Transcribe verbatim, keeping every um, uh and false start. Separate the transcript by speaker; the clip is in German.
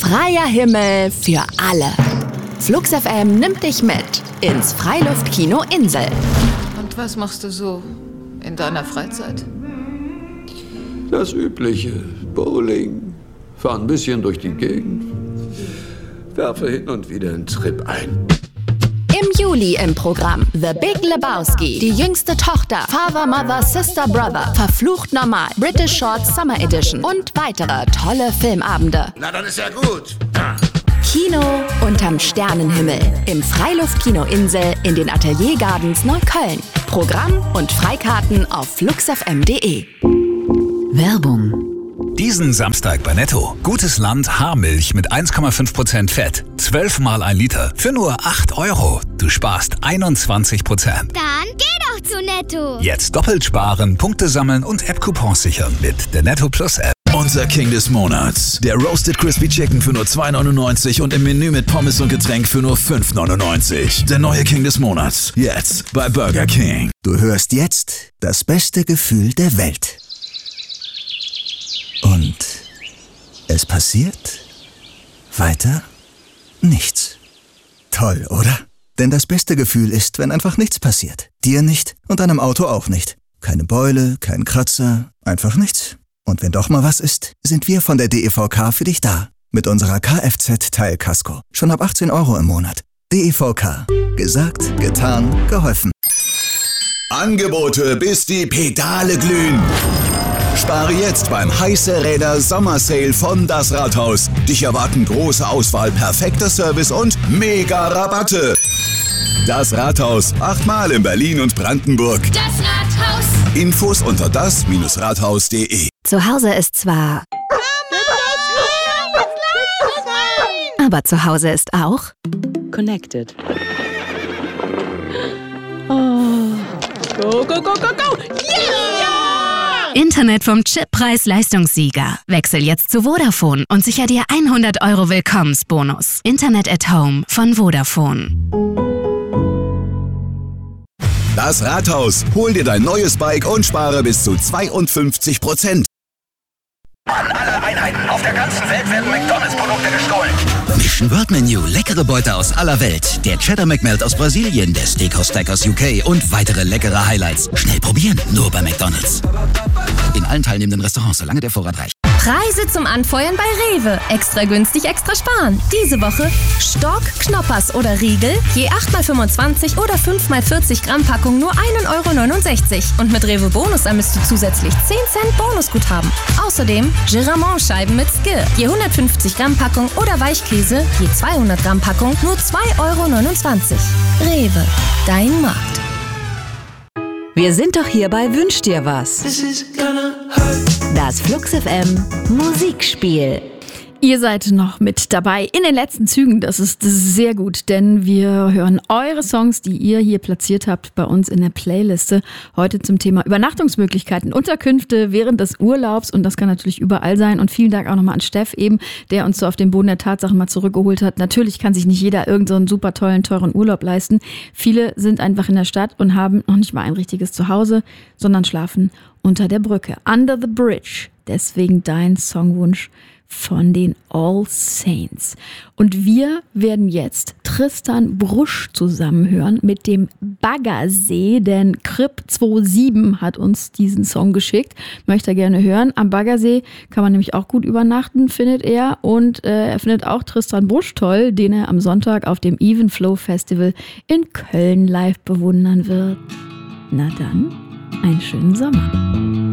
Speaker 1: Freier Himmel für alle. Flux F M nimmt dich mit ins Freiluftkino Insel.
Speaker 2: Und was machst du so in deiner Freizeit?
Speaker 3: Das Übliche. Bowling, fahr ein bisschen durch die Gegend, werfe hin und wieder einen Trip ein.
Speaker 1: Im Juli im Programm The Big Lebowski, die jüngste Tochter, Father, Mother, Sister, Brother, Verflucht Normal, British Short Summer Edition und weitere tolle Filmabende.
Speaker 4: Na, dann ist ja gut.
Speaker 1: Kino unterm Sternenhimmel im Freiluftkino Insel in den Atelier Gardens Neukölln. Programm und Freikarten auf fluxfm punkt de.
Speaker 5: Werbung.
Speaker 6: Diesen Samstag bei Netto. Gutes Land Haarmilch mit eins Komma fünf Prozent Fett. zwölf mal ein Liter für nur acht Euro. Du sparst einundzwanzig Prozent.
Speaker 7: Dann geh doch zu Netto.
Speaker 6: Jetzt doppelt sparen, Punkte sammeln und App-Coupons sichern mit der Netto Plus App.
Speaker 8: Unser King des Monats. Der Roasted Crispy Chicken für nur zwei neunundneunzig und im Menü mit Pommes und Getränk für nur fünf neunundneunzig. Der neue King des Monats. Jetzt bei Burger King.
Speaker 9: Du hörst jetzt das beste Gefühl der Welt. Und es passiert weiter nichts. Toll, oder? Denn das beste Gefühl ist, wenn einfach nichts passiert. Dir nicht und deinem Auto auch nicht. Keine Beule, kein Kratzer, einfach nichts. Und wenn doch mal was ist, sind wir von der D E V K für dich da. Mit unserer Kfz-Teilkasko. Schon ab achtzehn Euro im Monat. D E V K. Gesagt, getan, geholfen.
Speaker 8: Angebote, bis die Pedale glühen. Spare jetzt beim Heiße Räder Sommersale von Das Rathaus. Dich erwarten große Auswahl, perfekter Service und mega Rabatte. Das Rathaus, achtmal in Berlin und Brandenburg.
Speaker 7: Das Rathaus.
Speaker 8: Infos unter das Rathaus punkt de.
Speaker 1: Zu Hause ist zwar... Aber zu Hause ist auch...
Speaker 5: Connected.
Speaker 10: Oh. Go, go, go, go, go! Yeah!
Speaker 11: Internet vom Chip-Preis-Leistungssieger. Wechsel jetzt zu Vodafone und sicher dir hundert Euro Willkommensbonus. Internet at Home von Vodafone.
Speaker 8: Das Rathaus. Hol dir dein neues Bike und spare bis zu zweiundfünfzig Prozent.
Speaker 4: An alle Einheiten auf der ganzen Welt werden McDonalds-Produkte gestohlen.
Speaker 12: Mission World Menu, leckere Beute aus aller Welt. Der Cheddar McMelt aus Brasilien, der Steakhouse Stack aus U K und weitere leckere Highlights. Schnell probieren, nur bei McDonalds. In allen teilnehmenden Restaurants, solange der Vorrat reicht.
Speaker 13: Preise zum Anfeuern bei Rewe. Extra günstig, extra sparen. Diese Woche Stork, Knoppers oder Riegel, je acht mal fünfundzwanzig oder fünf mal vierzig Gramm Packung nur ein Euro neunundsechzig. Und mit Rewe Bonus ermisst du zusätzlich zehn Cent Bonusguthaben. Außerdem Giramont-Scheiben mit Skill, je hundertfünfzig Gramm Packung oder Weichkäse, je zweihundert Gramm Packung nur zwei Euro neunundzwanzig. Rewe, dein Markt.
Speaker 5: Wir sind doch hier bei Wünsch dir was. Das Flux F M Musikspiel.
Speaker 10: Ihr seid noch mit dabei in den letzten Zügen. Das ist sehr gut, denn wir hören eure Songs, die ihr hier platziert habt bei uns in der Playliste. Heute zum Thema Übernachtungsmöglichkeiten, Unterkünfte während des Urlaubs. Und das kann natürlich überall sein. Und vielen Dank auch nochmal an Steff eben, der uns so auf den Boden der Tatsachen mal zurückgeholt hat. Natürlich kann sich nicht jeder irgendeinen so super tollen, teuren Urlaub leisten. Viele sind einfach in der Stadt und haben noch nicht mal ein richtiges Zuhause, sondern schlafen unter der Brücke. Under the Bridge. Deswegen dein Songwunsch von den All Saints. Und wir werden jetzt Tristan Brusch zusammenhören mit dem Baggersee, denn Crip siebenundzwanzig hat uns diesen Song geschickt. Möchte er gerne hören. Am Baggersee kann man nämlich auch gut übernachten, findet er. Und äh, er findet auch Tristan Brusch toll, den er am Sonntag auf dem Even Flow Festival in Köln live bewundern wird. Na dann, einen schönen Sommer.